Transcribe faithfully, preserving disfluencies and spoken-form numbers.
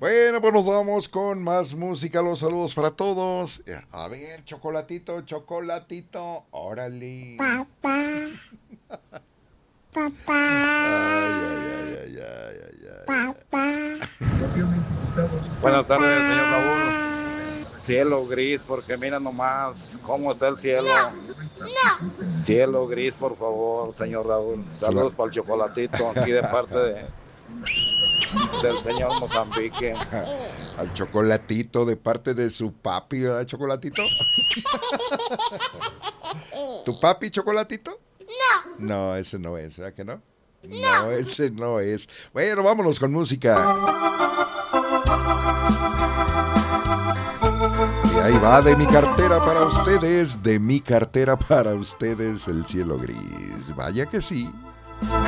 Bueno, pues nos vamos con más música. Los saludos para todos. A ver, chocolatito, chocolatito. Órale. Papá. Papá. Ay, ay, ay, ay, ay, ay, ay. Papá. Buenas tardes, señor Raúl. Cielo gris, porque mira nomás cómo está el cielo. No. Cielo gris, por favor, señor Raúl. Saludos para el chocolatito, aquí de parte de del señor Mozambique. Al chocolatito de parte de su papi, ¿verdad, chocolatito? ¿Tu papi, chocolatito? No. No, ese no es, ¿verdad que no? No, no, ese no es. Bueno, vámonos con música. Y ahí va, de mi cartera para ustedes, de mi cartera para ustedes, el cielo gris. Vaya que sí.